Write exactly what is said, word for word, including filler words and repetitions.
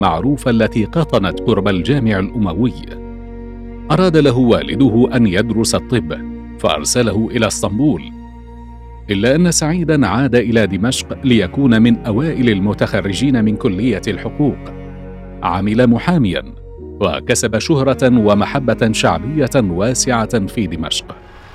معروفة التي قطنت قرب الجامع الأموي. أراد له والده أن يدرس الطب فأرسله إلى اسطنبول، إلا أن سعيدا عاد إلى دمشق ليكون من أوائل المتخرجين من كلية الحقوق. عمل محاميا وكسب شهرة ومحبة شعبية واسعة في دمشق.